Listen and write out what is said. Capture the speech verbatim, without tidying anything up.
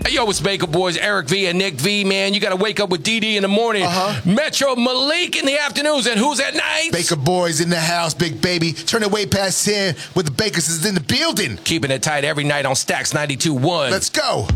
Hey, yo, it's Baker Boys, Eric V and Nick V, man. You got to wake up with D D in the morning. Uh-huh. Metro Malik in the afternoons. And who's at night? Baker Boys in the house, big baby. Turn it way past ten with the Bakers is in the building. Keeping it tight every night on Stacks ninety-two point one. Let's go.